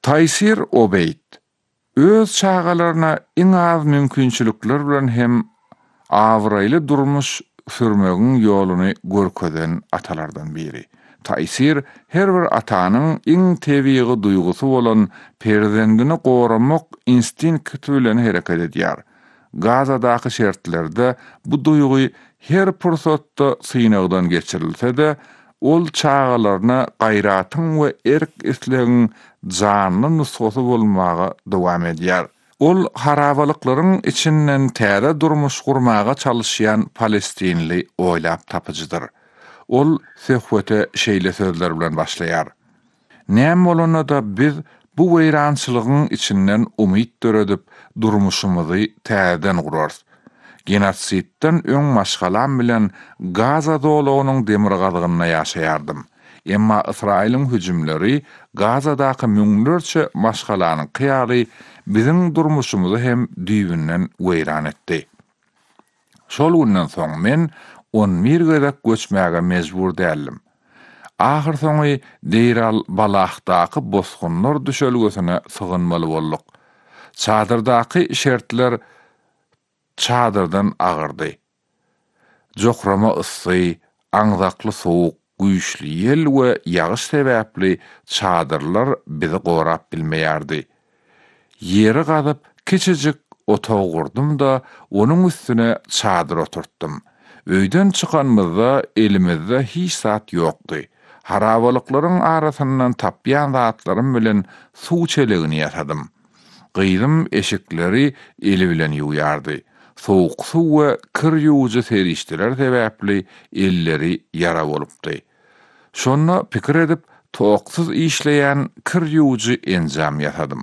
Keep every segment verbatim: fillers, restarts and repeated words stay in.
Taysir Obeyd öz çağalarına iň az mümkinçilikler bilen hem awraýly durmuş sürmegiň ýoluny görkeden atalardan biri. Taysir her bir atanyň iň tebiği duýgusy bolan perzendini goramak instinkti bilen hereket edýär. Gazadaky şertlerde bu duýgy her pursatda synagdan geçirilse-de, ol çağalaryna gaýratyň we erk islegiň janly nusgaty bolmagy dowam edýär. Ol harabalyklaryň içinden täze durmuş gurmaga çalışýan Palestinli oýlap tapyjydyr. Ol söhbete şeýle sözler bilen başlaýar. Näme bolanda da biz bu weýrançylygyň içinden umyt döredip durmuşymyzy täzeden gurarys. Genotsidden öň maşgalan bilen Gaza dolagynyň demir gazygyna ýaşaýardym. Emma Israiliň hüjümleri Gazadaky müňlerçe maşgalanyň kyýaly biziň durmuşymyzy hem düýbünden weýran etdi. Şol günden soň men on bir gezek göçmäge mejbur däldim. Ahir soňy Deyral Balahdaky bosgunlar düşelgesine sygynmaly bolduk. Çadyrdaky şertler çadyrdan agyrdy. Jokrama ıssy, aňzakly sowuk, güýçli ýel we ýagyş sebäpli çadyrlar bizi gorap bilmeýärdi. Ýeri gazyp kiçijik otag gurdum da onuň üstüne çadyr oturtdum. Öýden çykanmyzda elimizde hiç zat ýokdy. Harabalyklaryň arasyndan tapýan zatlarym bilen suw çelegini ýatadym. Gyýdym eşikleri eli bilen ýuýardy. Sowuk suw we kir ýuwjy serişdiler sebäpli elleri ýara bolupdy. Şonu pikir edip tooksyz işleýän kir ýuwjy enjam ýatadym.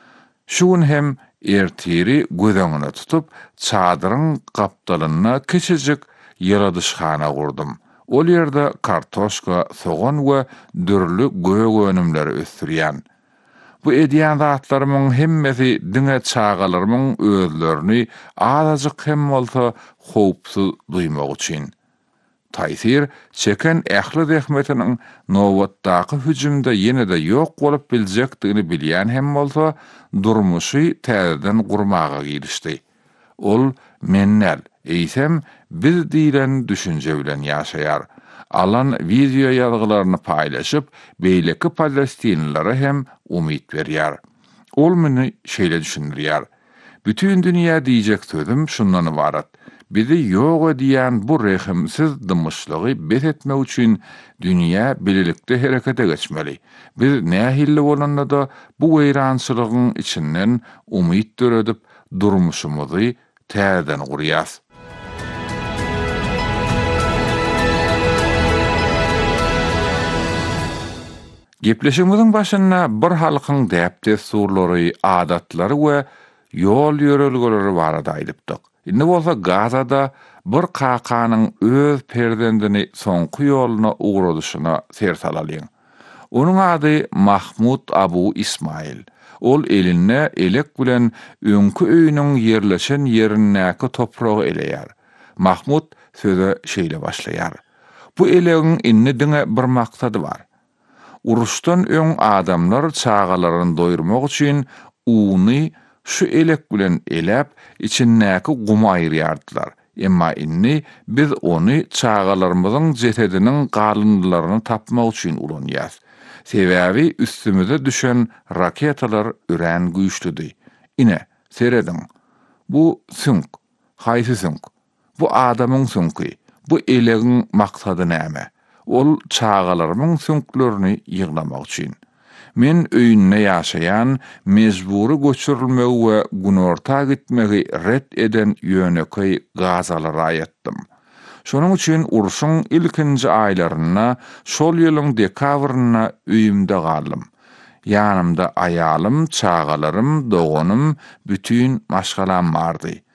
Şuň hem ertiri gözeňine tutup çadyryň gapdalyna kiçijik ýaradyşhana gurdum. Ol ýerde kartoşka, soğan we dürli göýe önümleri ösdürýän. Bu edýän zatlarymyň hemmesi diňe çağalarynyň özlerini azajyk hem bolsa howpsuz duýmak üçin. Taysir çeken ähli zähmetiniň nowatdaky hüjümde ýene-de ýok bolup biljekdigini bilýän hem bolsa durmuşy täzeden gurmaga girişdi. Ol mennel, eýsem biz diýen düşünje bilen ýaşaýar. Alan video ýazgylaryny paýlaşyp, beýleki Palestinlilere hem umyt berýär. Ol meni şeýle düşündirýär. Bütün dünýä diýjek sözüm şundan ibarat. Bizi ýok edýän bu rehimsiz dymyşlygy bet etmek üçin dünýä bililikde herekete geçmeli. Biz nähilli bolanda da bu weýrançylygyň içinden umyt döredip durmuşymyzy täzeden gurýas. Gepleşigimiziň başynda bir halkyň däpde surlary, adatlary we ýol ýörelgeleri barada aýdypdyk. Indi bolsa Gazada bir kakanyň öz perzendini soňky ýoluna ugradyşyna ser salalýyn. Onuň ady Mahmud Abu İsmail. Ol eline elek bilen öňkü öýüniň ýerleşen ýerindäki topragy eleýär. Mahmud söze şeýle başlaýar. Bu elegiň inni diňe bir maksady bar. Uruşdan öň adamlar çağalaryny doýurmak üçin uny şu elek bilen elep içindäki gumy aýrýardylar. Emma inni biz ony çağalarymyzyň jesediniň galyndylaryny tapmak üçin ulanýar. Sebäbi üstümize düşen raketalar üren güýçlüdi. Ine seredin. Bu sünk, haýsy sünk. Bu adamyň sünki. Bu elegiň maksady näme? Ol çağalarynyň sünklerini ýyglamak üçin. Men öýünde ýaşaýan, mejburi göçürilmegi we günorta gitmegi ret eden ýönekey Gazalara aýatdym. Şonuň üçin uruşyň ilkinji aýlaryna, şol ýylyň dekabryna öýümde galdym. Ýanymda aýalym, çağalarym, doganym, bütün maşgalam bardy.